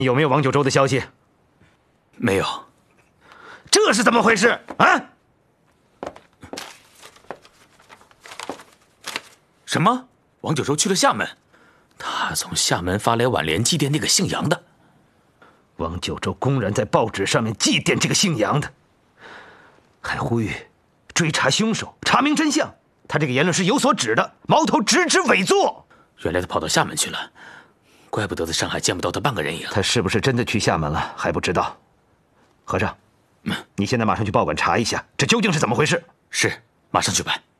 有没有王九州的消息？ 没有。 这是怎么回事啊？ 什么？王九州去了厦门？他从厦门发来挽联祭奠那个姓杨的。 王九州公然在报纸上面祭奠这个姓杨的，还呼吁追查凶手，查明真相。他这个言论是有所指的，矛头直指伪作。 原来他跑到厦门去了，怪不得在上海见不到他半个人影。 他是不是真的去厦门了还不知道。和尚，你现在马上去报馆查一下，这究竟是怎么回事？ 是，马上去办。